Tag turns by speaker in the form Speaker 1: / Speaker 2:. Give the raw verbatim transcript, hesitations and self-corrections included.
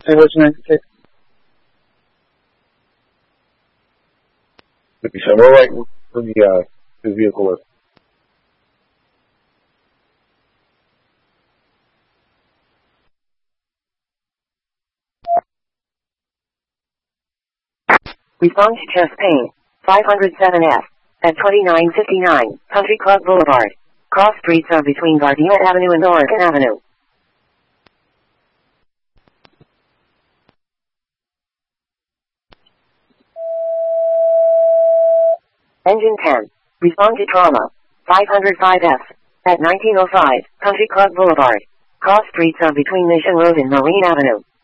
Speaker 1: Say what's ninety-six?
Speaker 2: fifty-seven. We're right where the, uh, the vehicle is.
Speaker 3: Respond to chest pain. five oh seven F. At twenty-nine fifty-nine, Country Club Boulevard. Cross streets are between Gardena Avenue and Oregon Avenue. Engine ten. Respond to trauma. five oh five F. At nineteen oh five, Country Club Boulevard. Cross streets are between Mission Road and Marine Avenue.